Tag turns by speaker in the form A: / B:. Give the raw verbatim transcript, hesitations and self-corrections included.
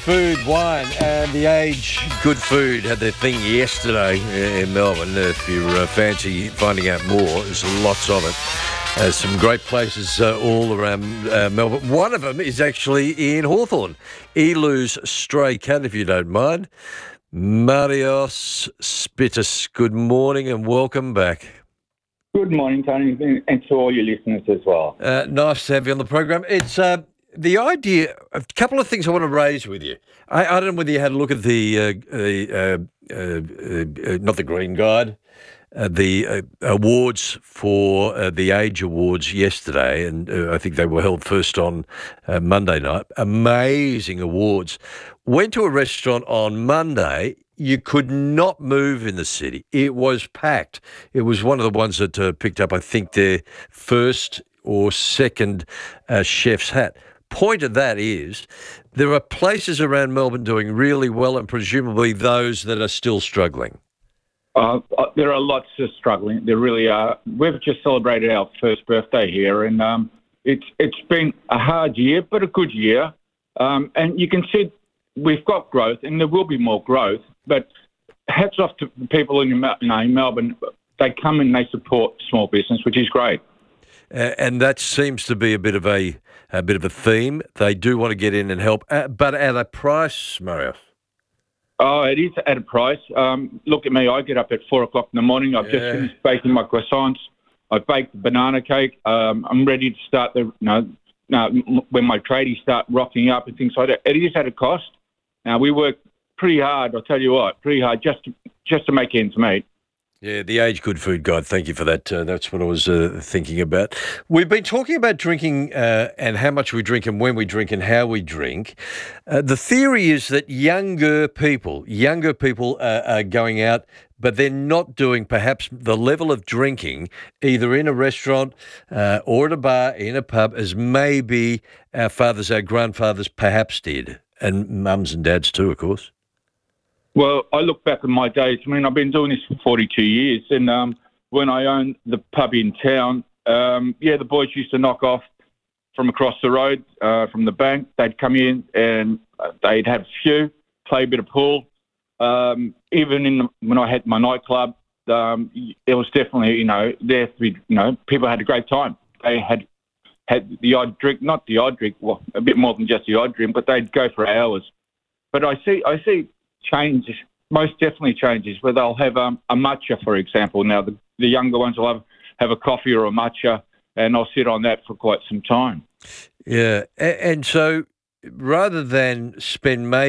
A: food, wine, and the Age Good Food had their thing yesterday in Melbourne. If you uh, fancy finding out more, there's lots of it. Uh, some great places uh, all around uh, Melbourne. One of them is actually in Hawthorn, Elu's Stray Cat, if you don't mind. Marios Spitis, good morning and welcome back.
B: Good morning, Tony, and to all your listeners as well.
A: Uh, nice to have you on the program. It's uh, the idea, a couple of things I want to raise with you. I, I don't know whether you had a look at the, uh, the uh, uh, uh, not the Green Guide, uh, the uh, awards for uh, the Age Awards yesterday, and uh, I think they were held first on uh, Monday night. Amazing awards. Went to a restaurant on Monday. You could not move in the city. It was packed. It was one of the ones that uh, picked up, I think, their first or second uh, chef's hat. Point of that is there are places around Melbourne doing really well and presumably those that are still struggling.
B: Uh, there are lots that are struggling. There really are. We've just celebrated our first birthday here, and um, it's it's been a hard year, but a good year. Um, and you can see we've got growth, and there will be more growth. But hats off to the people in, you know, in Melbourne. They come and they support small business, which is great.
A: Uh, and that seems to be a bit of a a bit of a theme. They do want to get in and help, uh, but at a price, Mario.
B: Oh, it is at a price. Um, look at me. I get up at four o'clock in the morning. I've
A: Yeah.
B: just finished baking my croissants. I've baked the banana cake. Um, I'm ready to start the, you know, no, when my tradies start rocking up and things like that. It is at a cost. Now, we work pretty hard, I'll tell you what, pretty hard just to, just to make ends meet.
A: Yeah, the Age Good Food Guide. Thank you for that. Uh, that's what I was uh, thinking about. We've been talking about drinking uh, and how much we drink and when we drink and how we drink. Uh, the theory is that younger people, younger people are, are going out, but they're not doing perhaps the level of drinking either in a restaurant uh, or at a bar, in a pub, as maybe our fathers, our grandfathers perhaps did, and mums and dads too, of course.
B: Well, I look back at my days. I mean, I've been doing this for forty-two years, and um, when I owned the pub in town, um, yeah, the boys used to knock off from across the road, uh, from the bank. They'd come in and they'd have a few, play a bit of pool. Um, even in the, when I had my nightclub, um, it was definitely, you know, there to be, you know, people had a great time. They had had the odd drink, not the odd drink, well, a bit more than just the odd drink, but they'd go for hours. But I see, I see. changes, most definitely changes, where they'll have um, a matcha, for example. Now, the, the younger ones will have, have a coffee or a matcha, and I'll sit on that for quite some time.
A: Yeah, and, and so rather than spend maybe